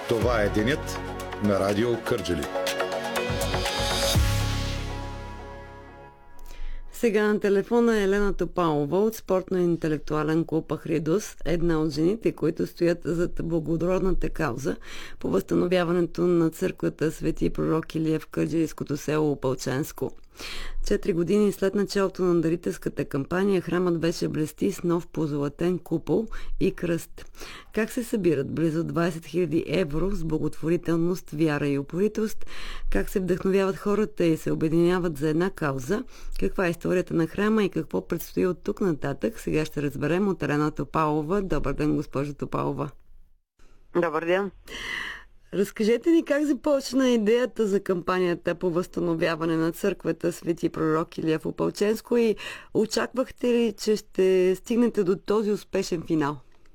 Това е денят на Радио Кърджали. Сега на телефона е Елена Топалова от спортно-интелектуален клуб Ахридус, една от жените, които стоят зад благородната кауза по възстановяването на църквата Свети пророк Илия в кърджалийското село Опалченско. 4 години след началото на дарителската кампания храмът беше блести с нов позолатен купол и кръст. Как се събират близо 20 000 евро с благотворителност, вяра и упоритост? Как се вдъхновяват хората и се обединяват за една кауза? Каква е историята на храма и какво предстои от тук нататък? Сега ще разберем от Елена Топалова. Добър ден, госпожо Топалова. Добър ден. Разкажете ни как започна идеята за кампанията по възстановяване на църквата Свети пророк Илия в Опалченско и очаквахте ли, че ще стигнете до този успешен финал?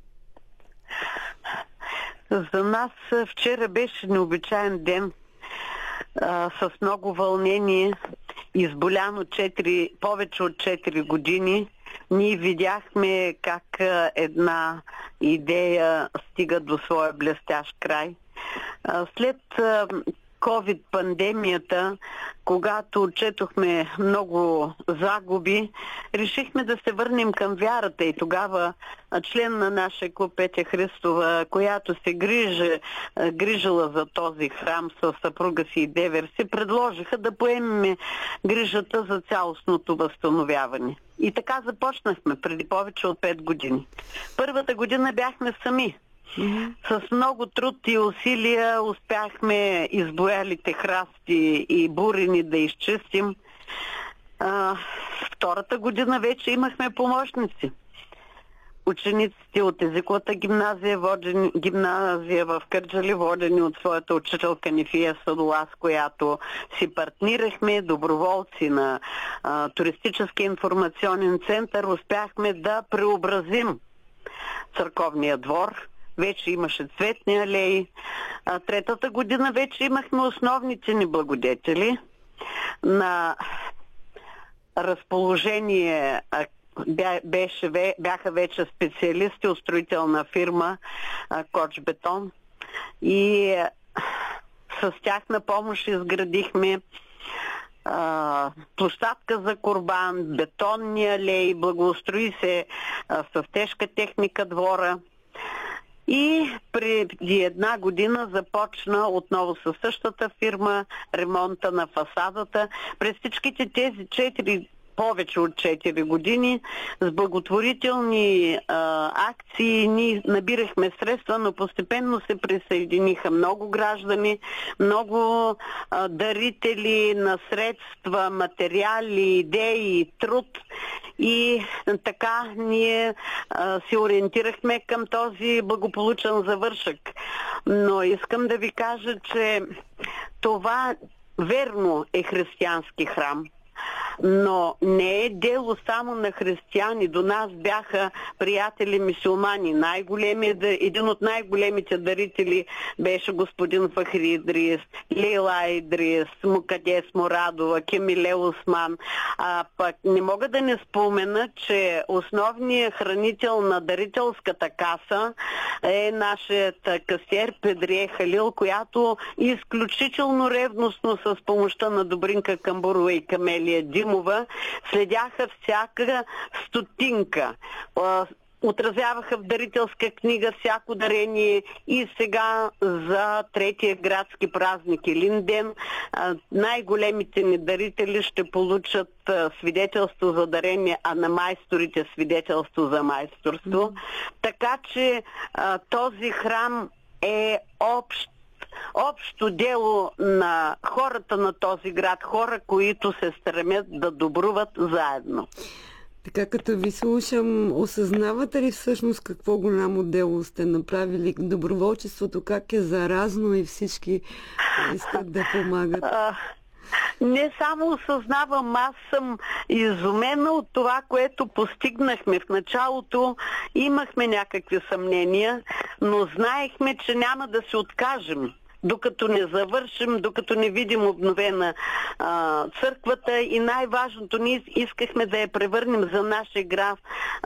За нас вчера беше необичаен ден с много вълнение, изболяно повече от 4 години. Ние видяхме как една идея стига до своя блестящ край. След COVID-пандемията, когато отчетохме много загуби, решихме да се върнем към вярата и тогава член на нашия клуб Петя Христова, която се грижила за този храм със съпруга си и девер си, предложиха да поемем грижата за цялостното възстановяване. И така започнахме преди повече от 5 години. Първата година бяхме сами. С много труд и усилия успяхме избоялите храсти и бурени да изчистим. Втората година вече имахме помощници. Учениците от езиковата гимназия в Кърджали, водени от своята учителка Нефия Садола, с която си партнирахме, доброволци на туристическия информационен център, успяхме да преобразим църковния двор. Вече имаше цветни алеи. Третата година вече имахме основните ни благодетели. На разположение бяха вече специалисти от строителна фирма Коч Бетон и с тях на помощ изградихме площадка за курбан, бетонни алеи, благоустрои се с тежка техника двора. И преди 1 година започна отново със същата фирма ремонта на фасадата. През всичките тези повече от 4 години с благотворителни акции ние набирахме средства, но постепенно се присъединиха много граждани, много дарители на средства, материали, идеи, труд. И така ние се ориентирахме към този благополучен завършък. Но искам да ви кажа, че това верно е християнски храм. Но не е дело само на християни. До нас бяха приятели мюсюлмани. Един от най-големите дарители беше господин Фахри Идрис, Лейла Идрис, Мукадес Морадова, Кемиле Осман. Пък не мога да не спомена, че основният хранител на дарителската каса е нашият касиер Педрие Халил, която изключително ревностно с помощта на Добринка Камбурова и Камелия Димова следяха всяка стотинка. Отразяваха в дарителска книга всяко дарение и сега за 3-я градски празник Илинден най-големите ни дарители ще получат свидетелство за дарение, а на майсторите свидетелство за майсторство. Така че този храм е общо дело на хората на този град, хора, които се стремят да добруват заедно. Така като ви слушам, осъзнавате ли всъщност какво голямо дело сте направили? Доброволчеството как е заразно и всички искат да помагат? Не само осъзнавам, аз съм изумена от това, което постигнахме. В началото имахме някакви съмнения, но знаехме, че няма да се откажем. Докато не завършим, докато не видим обновена църквата и най-важното, ние искахме да я превърнем за нашия град